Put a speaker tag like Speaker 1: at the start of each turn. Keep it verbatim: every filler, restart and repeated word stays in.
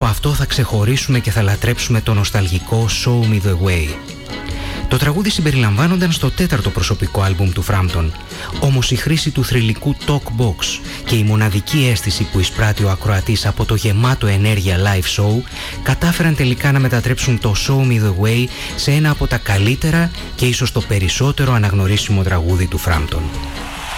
Speaker 1: αυτό θα ξεχωρίσουμε και θα λατρέψουμε το νοσταλγικό Show Me The Way. Το τραγούδι συμπεριλαμβάνονταν στο τέταρτο προσωπικό άλμπουμ του Frampton, όμως η χρήση του θρυλικού talk box και η μοναδική αίσθηση που εισπράττει ο ακροατής από το γεμάτο ενέργεια live show κατάφεραν τελικά να μετατρέψουν το Show Me The Way σε ένα από τα καλύτερα και ίσως το περισσότερο αναγνωρίσιμο τραγούδι του Frampton.